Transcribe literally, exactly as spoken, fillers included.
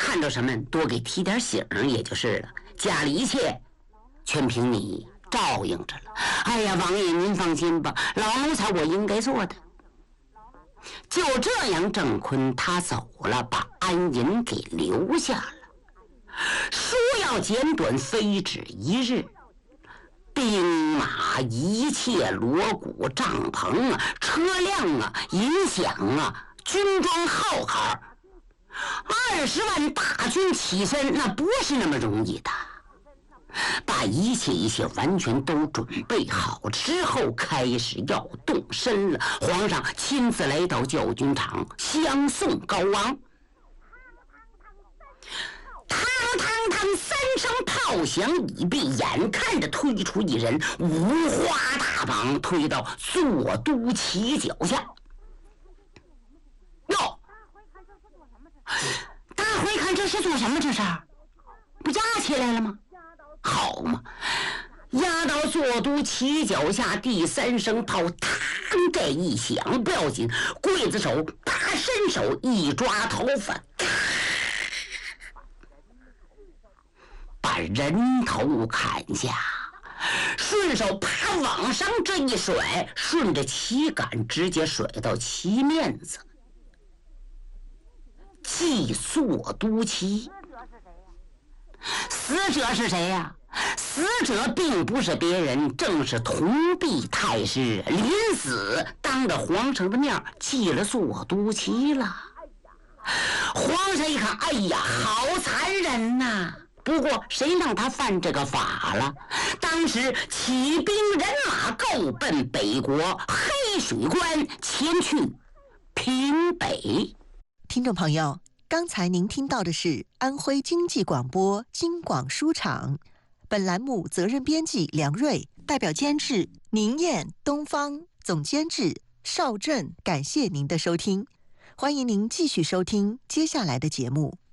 看着什么多给提点醒也就是了，家里一切全凭你照应着了。哎呀，王爷您放心吧，老奴才我应该做的。就这样，郑坤他走了，把安银给留下了。说要简短，非止一日。兵马一切，锣鼓帐篷啊，车辆啊，音响啊，军装浩海，二十万大军起身，那不是那么容易的。把一切一切完全都准备好之后，开始要动身了。皇上亲自来到教军场相送高王。堂堂堂三声炮响已毕，眼看着推出一人，五花大绑推到坐都旗脚下。哟，大伙一看这是做什么？这是不压起来了吗？好嘛，压到坐都旗脚下，第三声炮嘡这一响，不要紧，刽子手啪伸手一抓头发，把人头砍下，顺手啪往上这一甩，顺着旗杆直接甩到旗面子，系坐都旗。死者是谁呀、啊？死者并不是别人，正是同弼太师，临死当着皇上的面系了坐都旗了。皇上一看，哎呀，好残忍呐、啊！不过谁让他犯这个法了？当时起兵人马够奔北国黑水关前去平北。 听众朋友，刚才您听到的是安徽经济广播京广书场，本栏目责任编辑梁瑞，代表监制宁燕、东方，总监制邵振。感谢您的收听，欢迎您继续收听接下来的节目。